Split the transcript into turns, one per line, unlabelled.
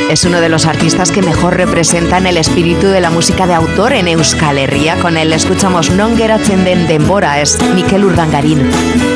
Es uno de los artistas que mejor representan el espíritu de la música de autor en Euskal Herria. Con él escuchamos Non geratzen den denbora, es Mikel Urdangarin.